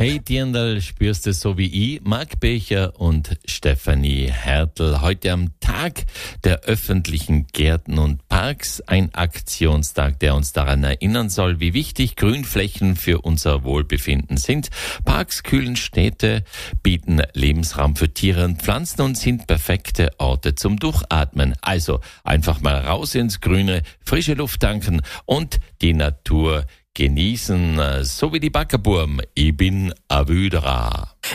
Hey Dirndl, spürst du so wie ich? Marc Becher und Stefanie Hertel. Heute am Tag der öffentlichen Gärten und Parks. Ein Aktionstag, der uns daran erinnern soll, wie wichtig Grünflächen für unser Wohlbefinden sind. Parks kühlen Städte, bieten Lebensraum für Tiere und Pflanzen und sind perfekte Orte zum Durchatmen. Also einfach mal raus ins Grüne, frische Luft tanken und die Natur genießen, so wie die Backerburm. Ich bin a Wüderer.